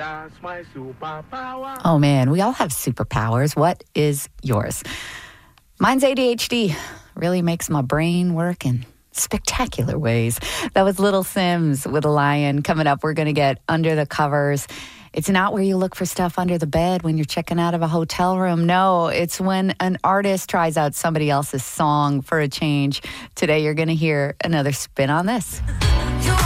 That's my superpower. Oh man, we all have superpowers. What is yours? Mine's ADHD. Really makes my brain work in spectacular ways. That was Little Sims with a Lion. Coming up, we're going to get under the covers. It's not where you look for stuff under the bed when you're checking out of a hotel room. No, it's when an artist tries out somebody else's song for a change. Today, you're going to hear another spin on this.